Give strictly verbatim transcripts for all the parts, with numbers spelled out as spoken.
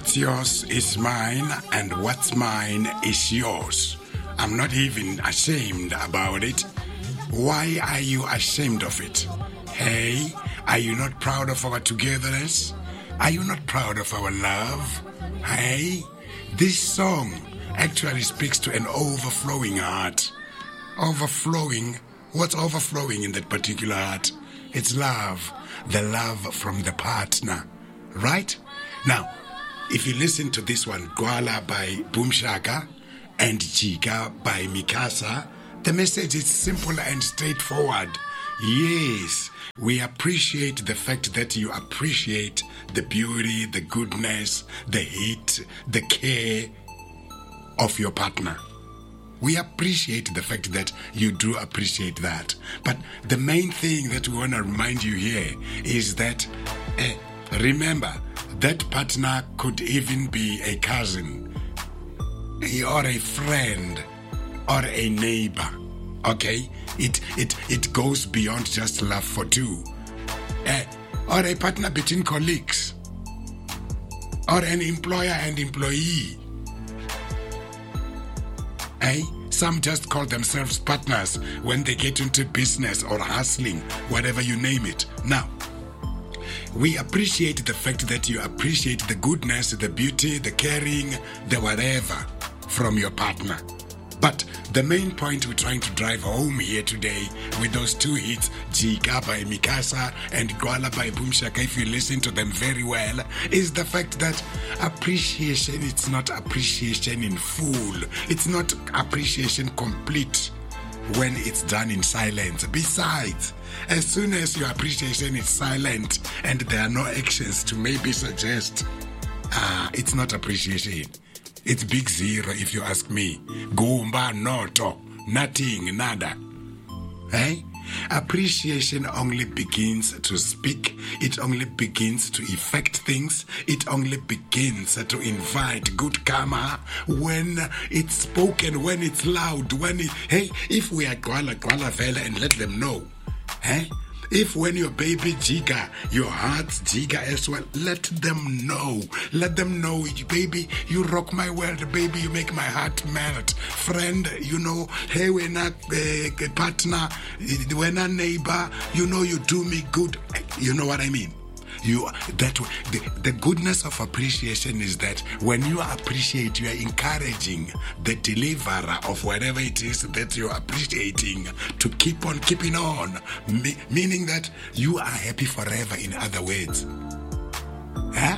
What's yours is mine, and what's mine is yours. I'm not even ashamed about it. Why are you ashamed of it? Hey, are you not proud of our togetherness? Are you not proud of our love? Hey, this song actually speaks to an overflowing heart. Overflowing? What's overflowing in that particular heart? It's love. The love from the partner. Right? Now, if you listen to this one, Gwala by Boom Shaka and Jika by Mikasa, the message is simple and straightforward. Yes, we appreciate the fact that you appreciate the beauty, the goodness, the heat, the care of your partner. We appreciate the fact that you do appreciate that. But the main thing that we want to remind you here is that, uh, remember, that partner could even be a cousin or a friend or a neighbor. Okay? It it it goes beyond just love for two. Uh, or a partner between colleagues. Or an employer and employee. Eh? Some just call themselves partners when they get into business or hustling, whatever you name it. Now, we appreciate the fact that you appreciate the goodness, the beauty, the caring, the whatever from your partner. But the main point we're trying to drive home here today with those two hits, Jika by Mikasa and Gwala by Boom Shaka, if you listen to them very well, is the fact that appreciation, it's not appreciation in full. It's not appreciation complete when it's done in silence. Besides, as soon as your appreciation is silent and there are no actions to maybe suggest, ah, it's not appreciation. It's big zero if you ask me. Gumba noto. Nothing, nada. Eh? Appreciation only begins to speak. It only begins to effect things. It only begins to invite good karma when it's spoken, when it's loud, when it... Hey, if we are Gwala Gwala Vela and let them know. Eh? If when your baby Jiga, your heart's Jiga as well, let them know. Let them know, baby, you rock my world, baby, you make my heart melt. Friend, you know, hey, when a uh, partner, when a neighbor, you know you do me good. You know what I mean? You that the, the goodness of appreciation is that when you appreciate, you are encouraging the deliverer of whatever it is that you're appreciating to keep on keeping on, me, meaning that you are happy forever. In other words, huh?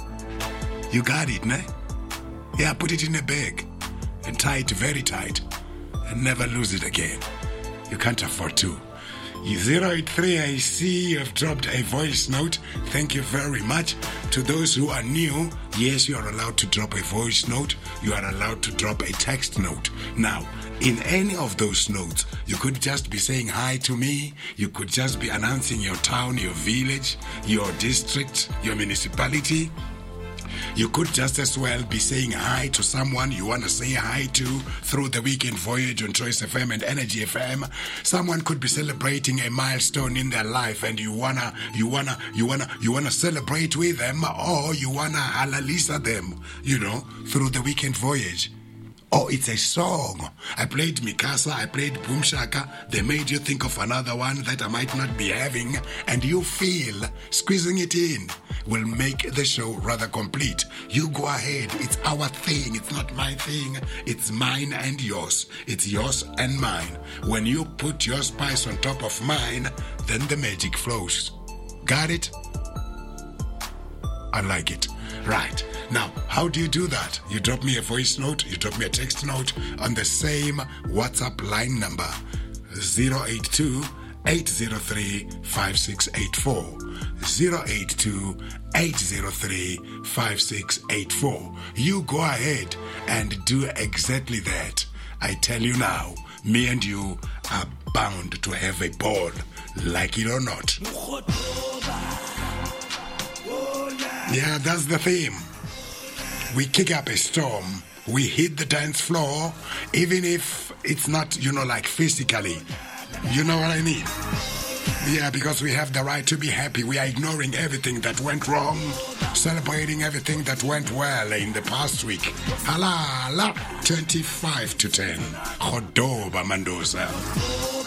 You got it, ne? Yeah, put it in a bag and tie it very tight and never lose it again. You can't afford to. zero eight three, I see you have dropped a voice note. Thank you very much. To those who are new, yes, you are allowed to drop a voice note. You are allowed to drop a text note. Now, in any of those notes, you could just be saying hi to me. You could just be announcing your town, your village, your district, your municipality. You could just as well be saying hi to someone you want to say hi to through the Weekend Voyage on Choice F M and Energy F M. Someone could be celebrating a milestone in their life and you wanna, you wanna, you wanna, you wanna celebrate with them, or you wanna halalisa them, you know, through the Weekend Voyage. Oh, it's a song. I played Mikasa, I played Boom Shaka. They made you think of another one that I might not be having, and you feel squeezing it in will make the show rather complete. You go ahead. It's our thing. It's not my thing. It's mine and yours. It's yours and mine. When you put your spice on top of mine, then the magic flows. Got it? I like it. Right. Now, how do you do that? You drop me a voice note, you drop me a text note on the same WhatsApp line number, zero eight two, eight zero three, five six eight four. zero eight two, eight zero three, five six eight four. You go ahead and do exactly that. I tell you now, me and you are bound to have a ball, like it or not. Yeah, that's the theme. We kick up a storm. We hit the dance floor, even if it's not, you know, like physically. You know what I mean? Yeah, because we have the right to be happy. We are ignoring everything that went wrong, celebrating everything that went well in the past week. Halala, twenty-five to ten. Khodoba Mandoza.